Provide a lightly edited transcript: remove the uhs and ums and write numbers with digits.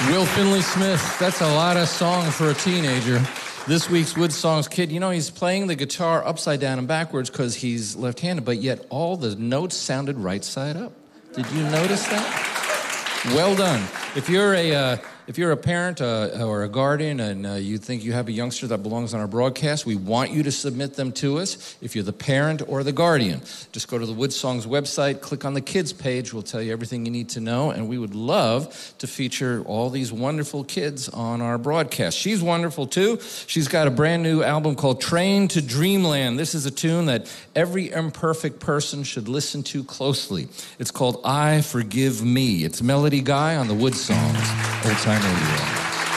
Will Finley Smith, that's a lot of song for a teenager. This week's Wood Songs kid, you know, he's playing the guitar upside down and backwards because he's left-handed, but yet all the notes sounded right side up. Did you notice that? Well done. If you're a parent or a guardian and you think you have a youngster that belongs on our broadcast, we want you to submit them to us. If you're the parent or the guardian, just go to the Wood Songs website, click on the kids page. We'll tell you everything you need to know, and we would love to feature all these wonderful kids on our broadcast. She's wonderful, too. She's got a brand new album called Train to Dreamland. This is a tune that every imperfect person should listen to closely. It's called I Forgive Me. It's Melody Guy on the Wood Songs Old Time Radio.